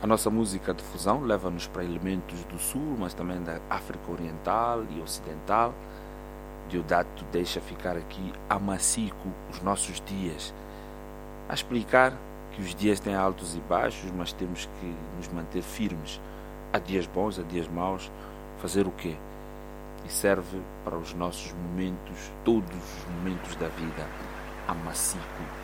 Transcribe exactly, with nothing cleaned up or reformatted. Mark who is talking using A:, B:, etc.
A: A nossa música de fusão leva-nos para elementos do sul, mas também da África Oriental e Ocidental. Deodato deixa ficar aqui a macico os nossos dias, a explicar que os dias têm altos e baixos, mas temos que nos manter firmes. Há dias bons, há dias maus, fazer o quê? E serve para os nossos momentos, todos os momentos da vida, a macico.